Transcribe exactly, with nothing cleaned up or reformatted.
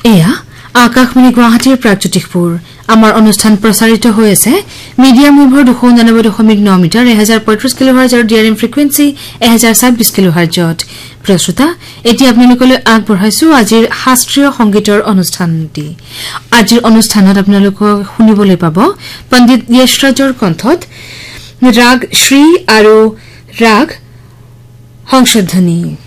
এয়া আকাশবাণী গুৱাহাটীৰ প্ৰাগজ্যোতিষপুৰ আমাৰ অনুষ্ঠান প্ৰচাৰিত হৈ আছে মিডিয়াম ৱেভৰ দুশ ঊনানব্বৈ দশমিক ন মিটাৰ এক হাজাৰ পঁয়ত্ৰিশ কিলোহাৰ্জ আৰু ডিআৰএম ফ্ৰিকুৱেন্সি এক হাজাৰ ছাব্বিশ কিলোহাৰ্জত প্ৰিয় শ্ৰোতা এতিয়া আপোনালোকলৈ আগবঢ়াইছো আজিৰ শাস্ত্ৰীয় সংগীতৰ অনুষ্ঠানটি আজিৰ অনুষ্ঠানত আপোনালোকক শুনিবলৈ পাব পণ্ডিত য়েশৰাজৰ কণ্ঠত ৰাগ শ্ৰী আৰু ৰাগ হংসধ্বনি